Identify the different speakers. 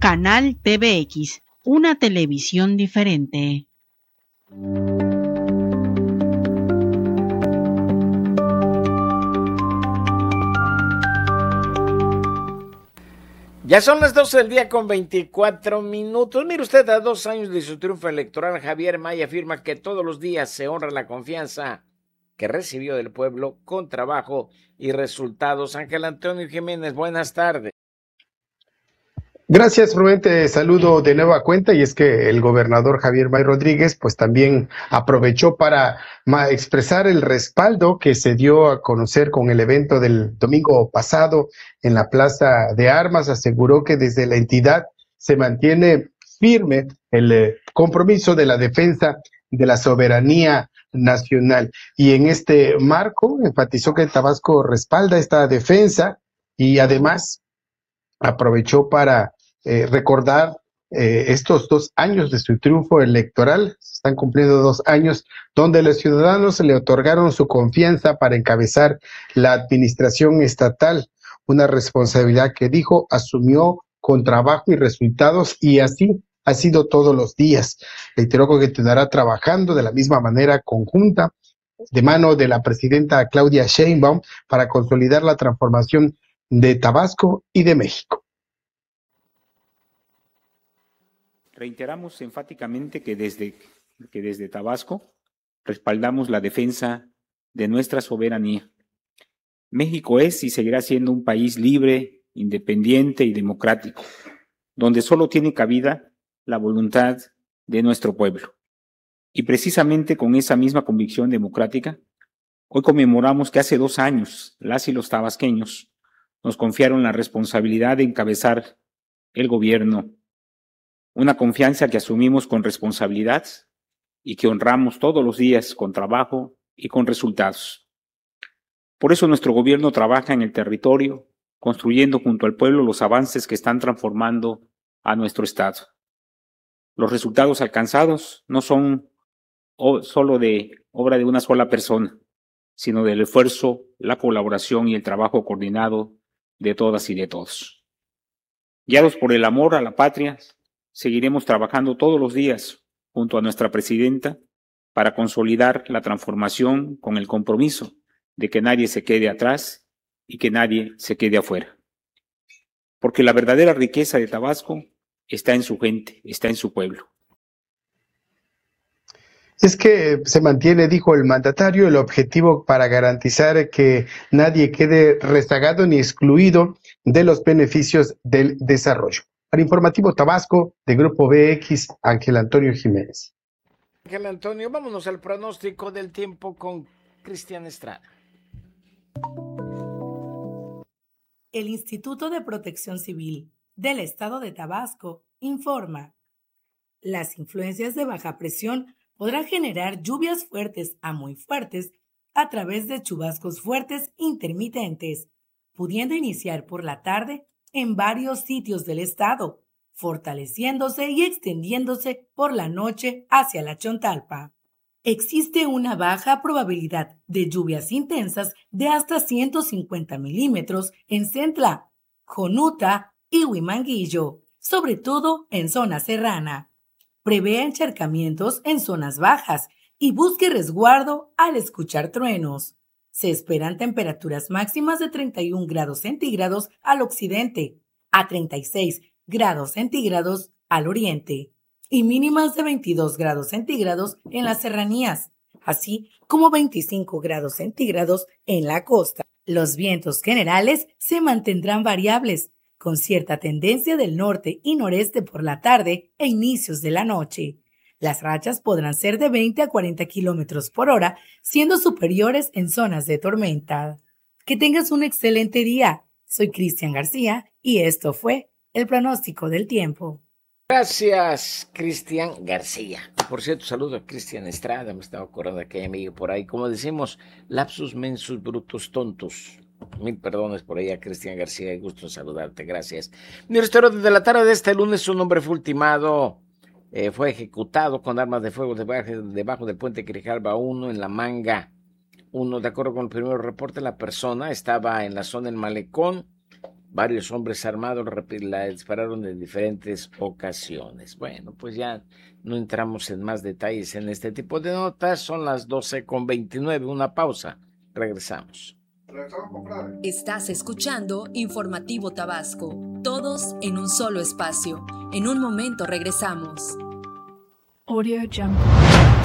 Speaker 1: Canal TVX, una televisión diferente.
Speaker 2: Ya son las 12 del día con 24 minutos. Mire usted, a 2 años de su triunfo electoral, Javier May afirma que todos los días se honra la confianza que recibió del pueblo con trabajo y resultados. Ángel Antonio Jiménez, buenas tardes.
Speaker 3: Gracias, Rubén, te saludo de nueva cuenta, y es que el gobernador Javier May Rodríguez pues también aprovechó para expresar el respaldo que se dio a conocer con el evento del domingo pasado en la Plaza de Armas. Aseguró que desde la entidad se mantiene firme el compromiso de la defensa de la soberanía nacional, y en este marco enfatizó que Tabasco respalda esta defensa y además aprovechó para recordar estos 2 años de su triunfo electoral. Se están cumpliendo 2 años donde los ciudadanos le otorgaron su confianza para encabezar la administración estatal, una responsabilidad que dijo asumió con trabajo y resultados, y así ha sido todos los días. Reiteró que continuará trabajando de la misma manera conjunta de mano de la presidenta Claudia Sheinbaum para consolidar la transformación de Tabasco y de México.
Speaker 4: Reiteramos enfáticamente que desde Tabasco respaldamos la defensa de nuestra soberanía. México es y seguirá siendo un país libre, independiente y democrático, donde solo tiene cabida la voluntad de nuestro pueblo. Y precisamente con esa misma convicción democrática, hoy conmemoramos que hace 2 años las y los tabasqueños nos confiaron la responsabilidad de encabezar el gobierno. Una confianza que asumimos con responsabilidad y que honramos todos los días con trabajo y con resultados. Por eso nuestro gobierno trabaja en el territorio, construyendo junto al pueblo los avances que están transformando a nuestro estado. Los resultados alcanzados no son solo de obra de una sola persona, sino del esfuerzo, la colaboración y el trabajo coordinado de todas y de todos. Guiados por el amor a la patria, seguiremos trabajando todos los días junto a nuestra presidenta para consolidar la transformación con el compromiso de que nadie se quede atrás y que nadie se quede afuera. Porque la verdadera riqueza de Tabasco está en su gente, está en su pueblo.
Speaker 3: Es que se mantiene, dijo el mandatario, el objetivo para garantizar que nadie quede rezagado ni excluido de los beneficios del desarrollo. Para Informativo Tabasco, de Grupo BX, Ángel Antonio Jiménez.
Speaker 2: Ángel Antonio, vámonos al pronóstico del tiempo con Cristian Estrada.
Speaker 5: El Instituto de Protección Civil del Estado de Tabasco informa: las influencias de baja presión podrán generar lluvias fuertes a muy fuertes a través de chubascos fuertes intermitentes, pudiendo iniciar por la tarde en varios sitios del estado, fortaleciéndose y extendiéndose por la noche hacia la Chontalpa. Existe una baja probabilidad de lluvias intensas de hasta 150 milímetros en Centla, Jonuta y Huimanguillo, sobre todo en zona serrana. Prevé encharcamientos en zonas bajas y busque resguardo al escuchar truenos. Se esperan temperaturas máximas de 31 grados centígrados al occidente, a 36 grados centígrados al oriente y mínimas de 22 grados centígrados en las serranías, así como 25 grados centígrados en la costa. Los vientos generales se mantendrán variables, con cierta tendencia del norte y noreste por la tarde e inicios de la noche. Las rachas podrán ser de 20 a 40 kilómetros por hora, siendo superiores en zonas de tormenta. Que tengas un excelente día. Soy Cristian García y esto fue el pronóstico del tiempo.
Speaker 2: Gracias, Cristian García. Por cierto, saludo a Cristian Estrada, me estaba acordando que hay amigo por ahí. Como decimos, lapsus mensus brutos tontos. 1000 perdones por ahí a Cristian García, gusto en saludarte, gracias. Ministerio, desde la tarde de este lunes un hombre fue ultimado, fue ejecutado con armas de fuego debajo del puente Grijalva 1 en La Manga 1. De acuerdo con el primer reporte, la persona estaba en la zona del malecón Varios hombres armados la dispararon en diferentes ocasiones. Bueno, pues ya no entramos en más detalles en este tipo de notas. Son las 12:29, una pausa. Regresamos.
Speaker 6: Estás escuchando Informativo Tabasco, todos en un solo espacio. En un momento regresamos.
Speaker 7: Audio Jungle.